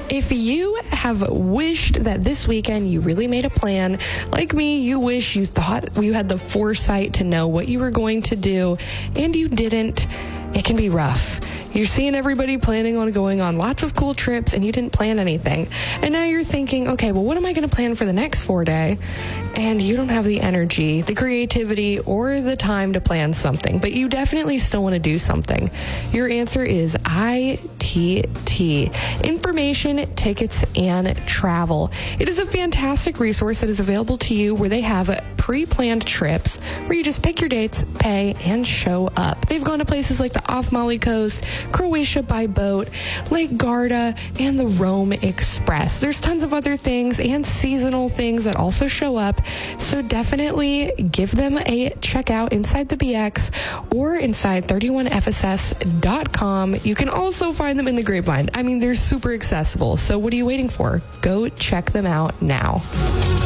If you have wished that this weekend you really made a plan, like me, you wish you thought you had the foresight to know what you were going to do, and you didn't, it can be rough. You're seeing everybody planning on going on lots of cool trips, and you didn't plan anything. And now you're thinking, okay, well, what am I going to plan for the next 4 days? And you don't have the energy, the creativity, or the time to plan something, but you definitely still want to do something. Your answer is ITT, Information, Tickets, and Travel. It is a fantastic resource that is available to you where they have pre-planned trips where you just pick your dates, pay, and show up. They've gone to places like the Off Molly Coast, Croatia by boat, Lake Garda, and the Rome Express. There's tons of other things and seasonal things that also show up, so definitely give them a check out inside the BX or inside 31fss.com. You can also find them in the Grapevine. I mean, they're super accessible, so what are you waiting for? Go check them out now.